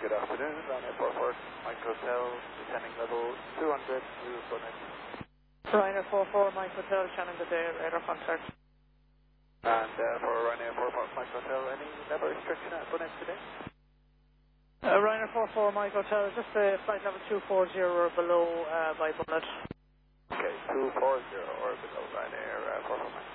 Good afternoon, Ryanair 44, Mike Hotel, descending level 200, new bonnet. Ryanair 44, Mike Hotel, Shannon, good day, radar contact. And for Ryanair 44, Mike Hotel, any level restriction at bonnet today? Ryanair 44, Mike Hotel, just flight level 240 or below by bonnet. Okay, 240 or below Ryanair 44, Mike.